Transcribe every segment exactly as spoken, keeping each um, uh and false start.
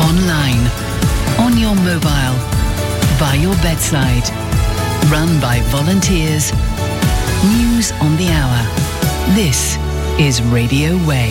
online, on your mobile, by your bedside. Run by volunteers. News on the hour. This is Radio Way.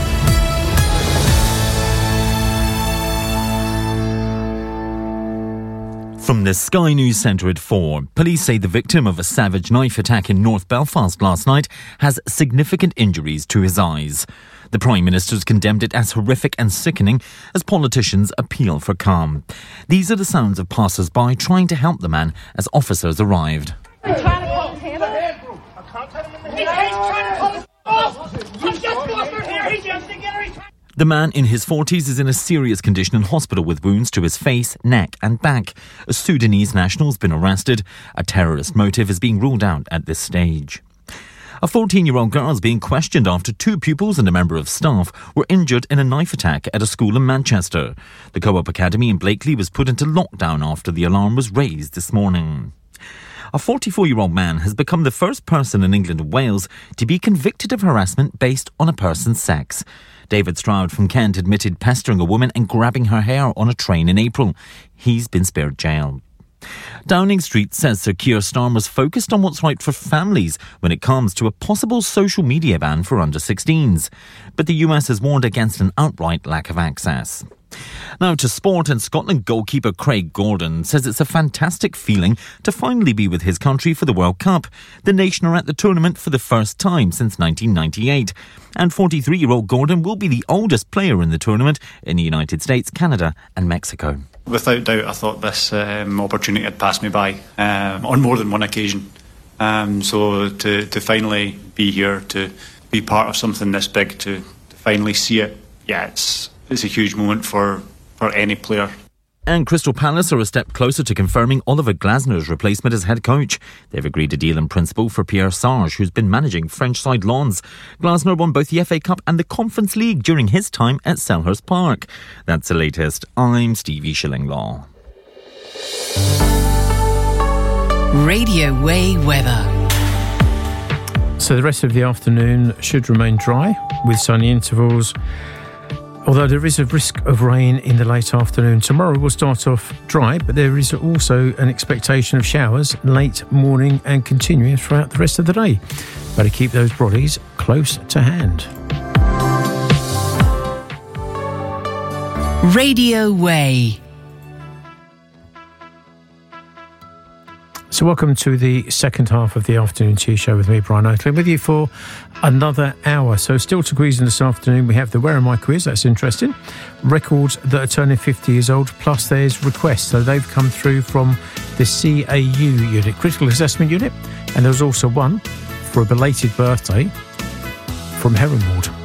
From the Sky News Centre at four, police say the victim of a savage knife attack in North Belfast last night has significant injuries to his eyes. The Prime Minister's condemned it as horrific and sickening as politicians appeal for calm. These are the sounds of passers-by trying to help the man as officers arrived. I'm trying to call him. I can't tell him in the he's trying to call us off. He's just lost her hair. He's just together. He's trying. The man in his forties is in a serious condition in hospital with wounds to his face, neck and back. A Sudanese national has been arrested. A terrorist motive is being ruled out at this stage. A fourteen-year-old girl is being questioned after two pupils and a member of staff were injured in a knife attack at a school in Manchester. The Co-op Academy in Blakely was put into lockdown after the alarm was raised this morning. A forty-four-year-old man has become the first person in England and Wales to be convicted of harassment based on a person's sex. David Stroud from Kent admitted pestering a woman and grabbing her hair on a train in April. He's been spared jail. Downing Street says Sir Keir Starmer's focused on what's right for families when it comes to a possible social media ban for under sixteens. But the U S has warned against an outright lack of access. Now to sport, and Scotland goalkeeper Craig Gordon says it's a fantastic feeling to finally be with his country for the World Cup. The nation are at the tournament for the first time since nineteen ninety-eight. And forty-three-year-old Gordon will be the oldest player in the tournament in the United States, Canada and Mexico. Without doubt, I thought this um, opportunity had passed me by um, on more than one occasion. Um, so to, to finally be here, to be part of something this big, to, to finally see it, yeah, it's it's a huge moment for, for any player. And Crystal Palace are a step closer to confirming Oliver Glasner's replacement as head coach. They've agreed a deal in principle for Pierre Sarge, who's been managing French side Lens. Glasner won both the F A Cup and the Conference League during his time at Selhurst Park. That's the latest. I'm Stevie Shillinglaw. Radio Way weather. So the rest of the afternoon should remain dry with sunny intervals, although there is a risk of rain in the late afternoon. Tomorrow will start off dry, but there is also an expectation of showers late morning and continuing throughout the rest of the day. Better keep those bodies close to hand. Radio Way. So welcome to the second half of the afternoon tea show with me, Brian Oakley, with you for another hour. So still to quiz in this afternoon, we have the Where Am I quiz, that's interesting. Records that are turning fifty years old, plus there's requests. So they've come through from the C A U unit, Critical Assessment Unit, and there was also one for a belated birthday from Heronward.